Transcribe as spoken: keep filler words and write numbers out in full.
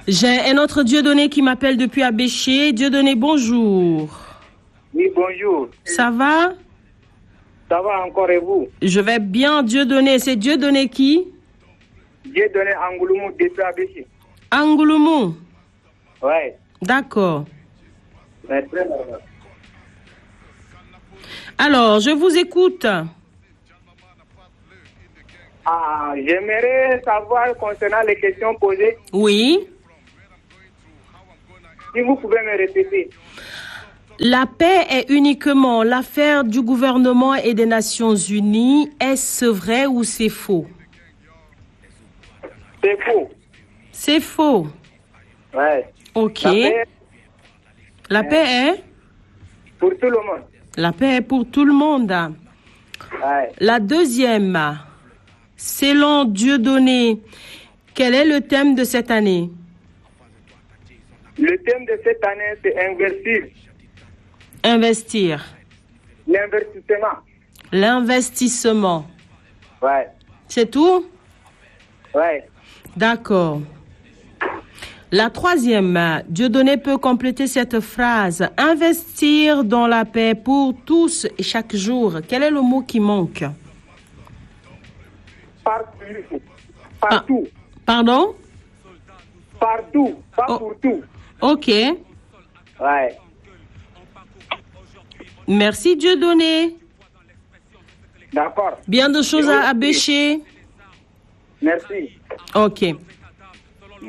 J'ai un autre Dieudonné qui m'appelle depuis Abéché. Dieudonné, bonjour. Oui, bonjour. Ça va? Ça va encore et vous? Je vais bien, Dieudonné. C'est Dieudonné qui? Dieudonné Angoulumou depuis Abéché. Angoulumou? Ouais. D'accord. Ouais, très normal. Alors, je vous écoute. Ah, j'aimerais savoir concernant les questions posées. Oui. Si vous pouvez me répéter. La paix est uniquement l'affaire du gouvernement et des Nations Unies. Est-ce vrai ou c'est faux? C'est faux. C'est faux. Ouais. Ok. La paix, La paix est? pour tout le monde. La paix est pour tout le monde. Ouais. La deuxième, selon Dieudonné, quel est le thème de cette année? Le thème de cette année, c'est investir. Investir. L'investissement. L'investissement. Ouais. C'est tout? Ouais. D'accord. La troisième, Dieudonné peut compléter cette phrase. Investir dans la paix pour tous et chaque jour. Quel est le mot qui manque? Partout. Partout. Ah, pardon? Partout. Pas Oh. pour tout. Ok. Ouais. Merci Dieudonné. D'accord. Bien de choses à Merci. abêcher. Merci. Ok.